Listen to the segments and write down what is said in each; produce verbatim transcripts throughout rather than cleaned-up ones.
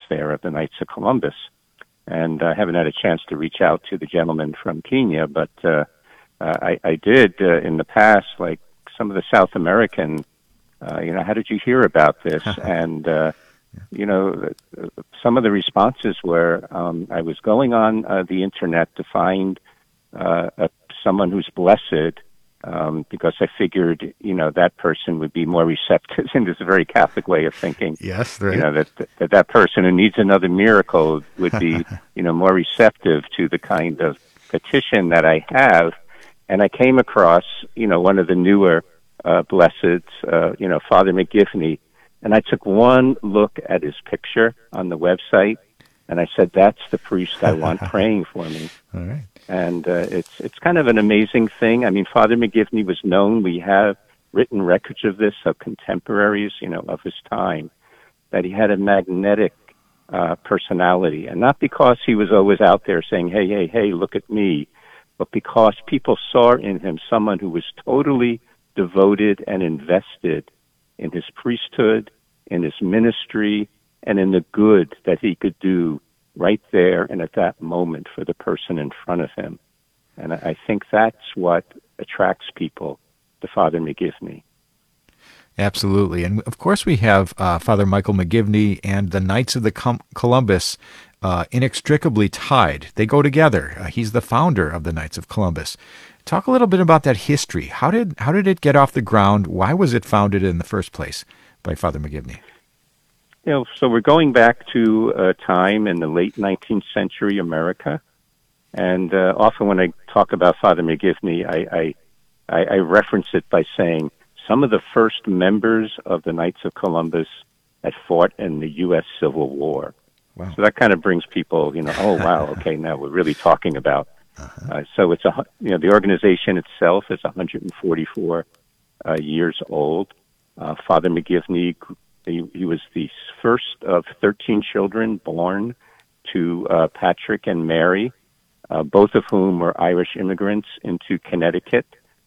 there of the Knights of Columbus. And I haven't had a chance to reach out to the gentleman from Kenya, but uh, uh, I, I did uh, in the past, like some of the South American, uh, you know, how did you hear about this? and, uh, you know, some of the responses were, um, I was going on uh, the internet to find uh, a, someone who's blessed, um, because I figured, you know, that person would be more receptive. And this is a very Catholic way of thinking. Yes, right. You know, that, that that person who needs another miracle would be, you know, more receptive to the kind of petition that I have. And I came across, you know, one of the newer uh, blesseds, uh, you know, Father McGivney. And I took one look at his picture on the website, and I said, that's the priest I want praying for me. All right. And uh, it's it's kind of an amazing thing. I mean, Father McGivney was known. We have written records of this, of contemporaries, you know, of his time, that he had a magnetic uh, personality. And not because he was always out there saying, hey, hey, hey, look at me, but because people saw in him someone who was totally devoted and invested in his priesthood, in his ministry, and in the good that he could do right there and at that moment for the person in front of him. And I think that's what attracts people to Father McGivney. Absolutely. And of course we have uh, Father Michael McGivney and the Knights of the Com- Columbus uh, inextricably tied. They go together. Uh, he's the founder of the Knights of Columbus. Talk a little bit about that history. How did how did it get off the ground? Why was it founded in the first place by Father McGivney? You know, so we're going back to a time in the late nineteenth century America, and uh, often when I talk about Father McGivney, I, I, I, I reference it by saying some of the first members of the Knights of Columbus had fought in the U S Civil War. Wow. So that kind of brings people, you know, oh, wow, okay, now we're really talking about. Uh-huh. Uh, so it's a, you know, the organization itself is one hundred forty-four uh, years old. Uh, Father McGivney, he, he was the first of thirteen children born to uh, Patrick and Mary, uh, both of whom were Irish immigrants into Connecticut.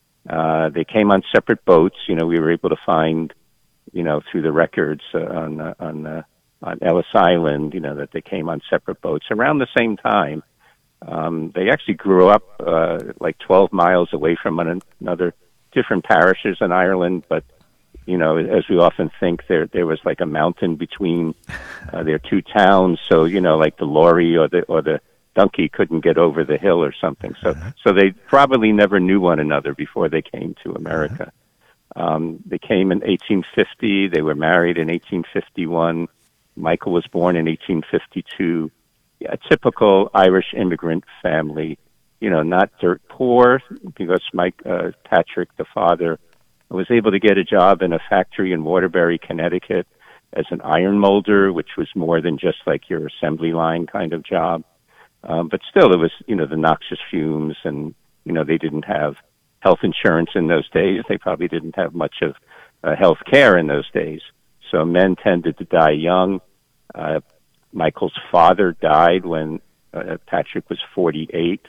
Uh, they came on separate boats. You know, we were able to find, you know, through the records uh, on uh, on uh, on Ellis Island, you know, that they came on separate boats around the same time. Um, they actually grew up uh, like twelve miles away from one another, different parishes in Ireland, but you know, as we often think, there there was like a mountain between uh, their two towns. So you know, like the lorry or the or the donkey couldn't get over the hill or something. So Uh-huh. so they probably never knew one another before they came to America. Uh-huh. Um, they came in eighteen fifty. They were married in eighteen fifty-one. Michael was born in eighteen fifty-two. A typical Irish immigrant family, you know, not dirt poor, because Mike uh, Patrick, the father, was able to get a job in a factory in Waterbury, Connecticut, as an iron molder, which was more than just like your assembly line kind of job. Um, but still, it was, you know, the noxious fumes, and, you know, they didn't have health insurance in those days. They probably didn't have much of uh, health care in those days. So men tended to die young. Uh, Michael's father died when uh, Patrick was forty-eight.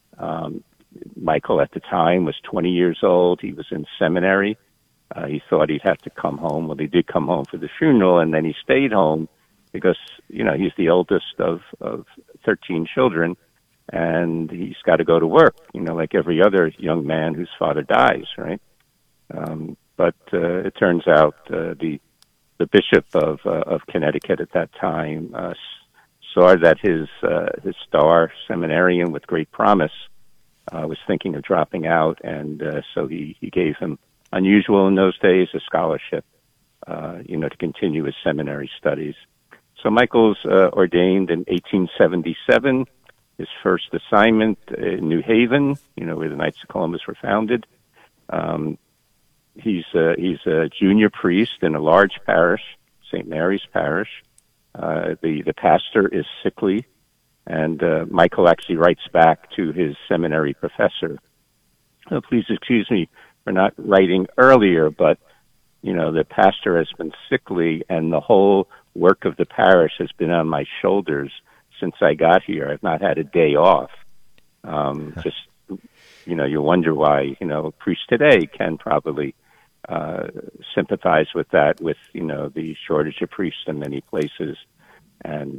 Um, Michael at the time was twenty years old. He was in seminary. Uh, he thought he'd have to come home. Well, he did come home for the funeral, and then he stayed home because, you know, he's the oldest of, of thirteen children, and he's got to go to work, you know, like every other young man whose father dies, right? Um, but uh, it turns out uh, the the bishop of uh, of Connecticut at that time uh, saw that his uh, his star seminarian with great promise uh, was thinking of dropping out, and uh, so he, he gave him, unusual in those days, a scholarship, uh, you know, to continue his seminary studies. So Michael's uh, ordained in eighteen seventy-seven. His first assignment in New Haven, you know, where the Knights of Columbus were founded. Um, He's a, he's a junior priest in a large parish, Saint Mary's Parish. Uh, the, the pastor is sickly, and uh, Michael actually writes back to his seminary professor, oh, please excuse me for not writing earlier, but, you know, the pastor has been sickly, and the whole work of the parish has been on my shoulders since I got here. I've not had a day off. Um, just, you know, you wonder why, you know, priests today can probably uh, sympathize with that, with, you know, the shortage of priests in many places. And